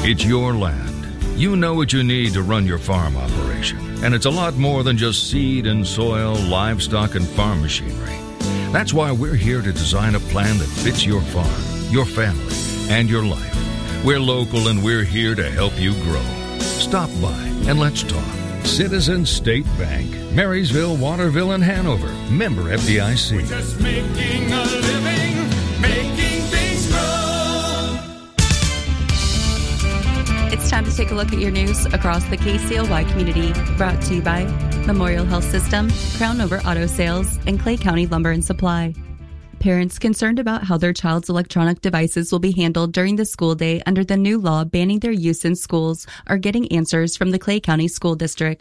It's your land. You know what you need to run your farm operation. And it's a lot more than just seed and soil, livestock, and farm machinery. That's why we're here to design a plan that fits your farm, your family, and your life. We're local and we're here to help you grow. Stop by and let's talk. Citizens State Bank, Marysville, Waterville, and Hanover. Member FDIC. We're just making a living, making things grow. It's time to take a look at your news across the KCLY community. Brought to you by Memorial Health System, Crown Over Auto Sales, and Clay County Lumber and Supply. Parents concerned about how their child's electronic devices will be handled during the school day under the new law banning their use in schools are getting answers from the Clay County School District.